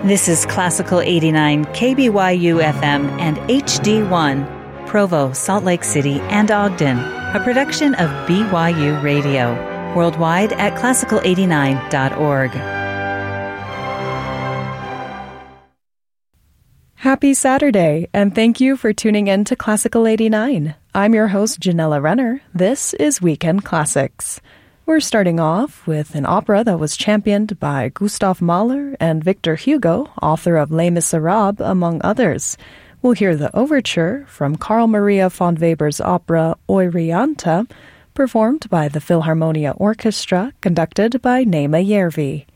This is Classical 89 KBYU FM and HD1, Provo, Salt Lake City, and Ogden, a production of BYU Radio, worldwide at classical89.org. Happy Saturday, and thank you for tuning in to Classical 89. I'm your host, Janella Renner. This is Weekend Classics. We're starting off with an opera that was championed by Gustav Mahler and Victor Hugo, author of Les Miserables, among others. We'll hear the overture from Carl Maria von Weber's opera Euryanthe, performed by the Philharmonia Orchestra, conducted by Naima Järvi.